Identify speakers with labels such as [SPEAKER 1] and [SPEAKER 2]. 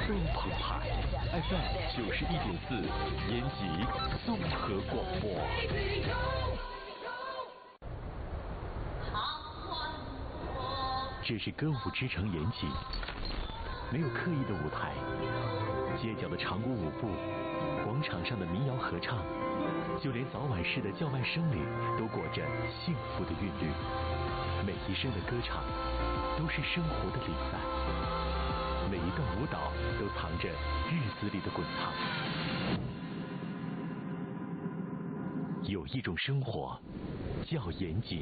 [SPEAKER 1] 东澎湃 FM 91.4，延吉综合广播。这是歌舞之城延吉，没有刻意的舞台，街角的长鼓舞步，广场上的民谣合唱，就连早晚市的叫卖声里都裹着幸福的韵律。每一声的歌唱都是生活的礼赞，每一段舞蹈都藏着日子里的滚烫。有一种生活叫延吉。